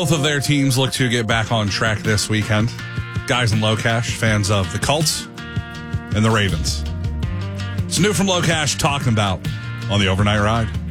Both of their teams look to get back on track this weekend. Guys in Low-Cash, fans of the Colts and the Ravens. It's new from Low-Cash talking about on the Overnight Ride.